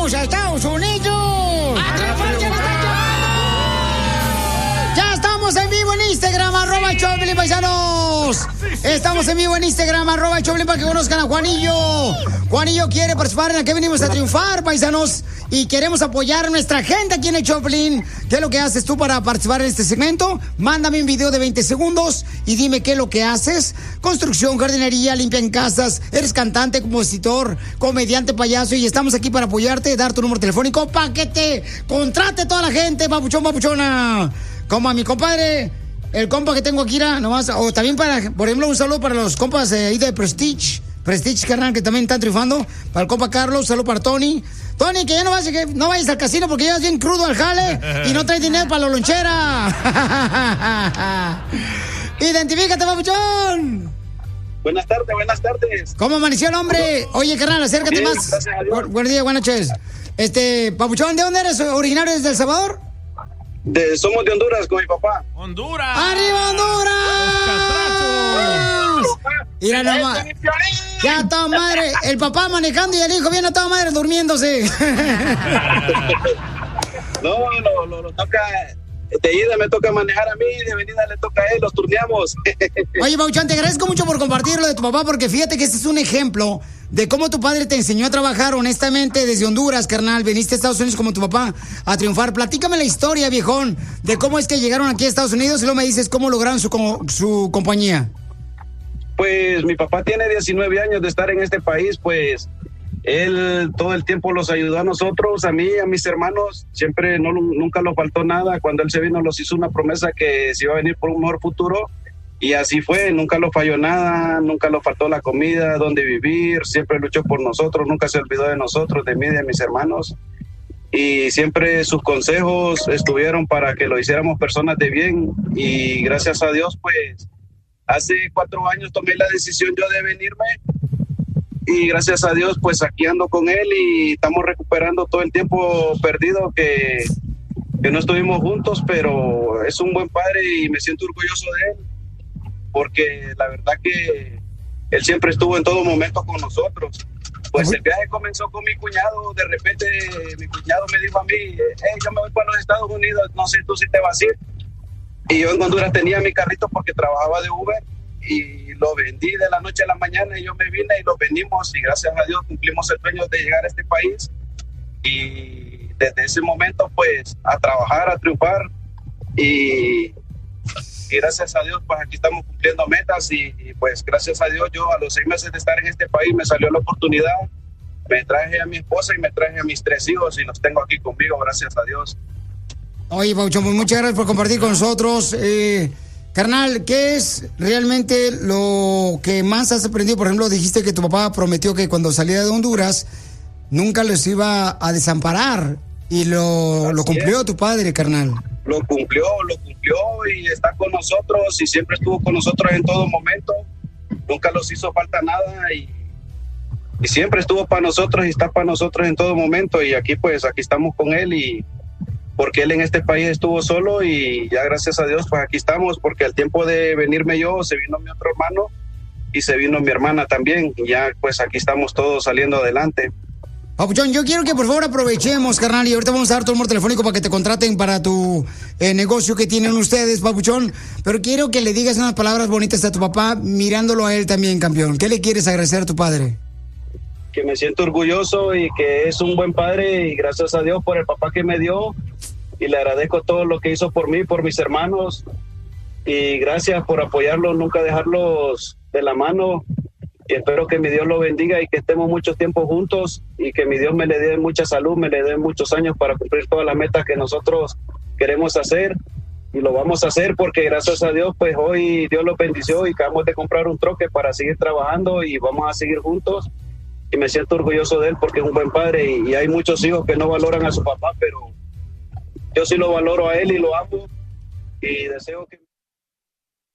¡Vamos a Estados Unidos! ¡Ya estamos en vivo en Instagram, @Choplin, paisanos! Estamos en vivo en Instagram, @Choplin, para que conozcan a Juanillo. Juanillo quiere participar en la que venimos a triunfar, paisanos. Y queremos apoyar a nuestra gente aquí en el Choplin. ¿Qué es lo que haces tú para participar en este segmento? Mándame un video de 20 segundos y dime qué es lo que haces. Construcción, jardinería, limpian casas. Eres cantante, compositor, comediante, payaso. Y estamos aquí para apoyarte, dar tu número telefónico para que te contrate toda la gente, papuchón, papuchona. Como a mi compadre, el compa que tengo aquí, nomás. O también para, por ejemplo, un saludo para los compas ahí de Prestige, carnal, que también están triunfando. Para el compa Carlos, saludo para Tony. Tony, que ya no vayas al casino porque llegas bien crudo al jale y no traes dinero para la lonchera. Identifícate, papuchón. Buenas tardes. ¿Cómo amaneció el hombre? Oye, carnal, acércate bien, más. Buenos días, buenas noches. Papuchón, ¿de dónde eres? ¿Originario desde El Salvador? Somos de Honduras con mi papá. ¡Honduras! ¡Arriba, Honduras! Mira nomás. Ya a toda madre. El papá manejando y el hijo viene a toda madre durmiéndose. No, toca. De ida me toca manejar a mí, de venida le toca a él, los turneamos. Oye, Pauchón, te agradezco mucho por compartir lo de tu papá, porque fíjate que este es un ejemplo de cómo tu padre te enseñó a trabajar honestamente desde Honduras, carnal. Veniste a Estados Unidos como tu papá a triunfar. Platícame la historia, viejón, de cómo es que llegaron aquí a Estados Unidos y luego me dices cómo lograron su compañía. Pues mi papá tiene 19 años de estar en este país, pues él todo el tiempo los ayudó a nosotros, a mí, a mis hermanos, siempre nunca nos faltó nada. Cuando él se vino nos hizo una promesa que se iba a venir por un mejor futuro y así fue, nunca nos falló nada, nunca nos faltó la comida, donde vivir, siempre luchó por nosotros, nunca se olvidó de nosotros, de mí, de mis hermanos y siempre sus consejos estuvieron para que lo hiciéramos personas de bien y gracias a Dios pues hace 4 años tomé la decisión yo de venirme. Y gracias a Dios, pues aquí ando con él y estamos recuperando todo el tiempo perdido que no estuvimos juntos, pero es un buen padre y me siento orgulloso de él, porque la verdad que él siempre estuvo en todo momento con nosotros. Pues el viaje comenzó con mi cuñado, de repente mi cuñado me dijo a mí, yo me voy para los Estados Unidos, no sé tú si te vas a ir. Y yo en Honduras tenía mi carrito porque trabajaba de Uber y lo vendí de la noche a la mañana y yo me vine y lo vendimos y gracias a Dios cumplimos el sueño de llegar a este país y desde ese momento pues a trabajar, a triunfar y gracias a Dios pues aquí estamos cumpliendo metas y pues gracias a Dios yo a los 6 meses de estar en este país me salió la oportunidad, me traje a mi esposa y me traje a mis 3 hijos y los tengo aquí conmigo, gracias a Dios. Oye, Pauchón, pues muchas gracias por compartir con nosotros. Carnal, ¿qué es realmente lo que más has aprendido? Por ejemplo, dijiste que tu papá prometió que cuando saliera de Honduras nunca les iba a desamparar y lo cumplió tu padre, carnal. Lo cumplió y está con nosotros y siempre estuvo con nosotros en todo momento. Nunca nos hizo falta nada y siempre estuvo para nosotros y está para nosotros en todo momento y aquí estamos con él y porque él en este país estuvo solo y ya gracias a Dios pues aquí estamos, porque al tiempo de venirme yo se vino mi otro hermano y se vino mi hermana también y ya pues aquí estamos todos saliendo adelante. Papuchón, yo quiero que por favor aprovechemos, carnal, y ahorita vamos a dar tu número telefónico para que te contraten para tu negocio que tienen ustedes, Papuchón, pero quiero que le digas unas palabras bonitas a tu papá mirándolo a él también, campeón. ¿Qué le quieres agradecer a tu padre? Que me siento orgulloso y que es un buen padre y gracias a Dios por el papá que me dio y le agradezco todo lo que hizo por mí, por mis hermanos y gracias por apoyarlos, nunca dejarlos de la mano y espero que mi Dios lo bendiga y que estemos mucho tiempo juntos y que mi Dios me le dé mucha salud, me le dé muchos años para cumplir todas las metas que nosotros queremos hacer y lo vamos a hacer porque gracias a Dios pues hoy Dios lo bendició y acabamos de comprar un troque para seguir trabajando y vamos a seguir juntos. Y me siento orgulloso de él porque es un buen padre y hay muchos hijos que no valoran a su papá, pero yo sí lo valoro a él y lo amo y deseo que...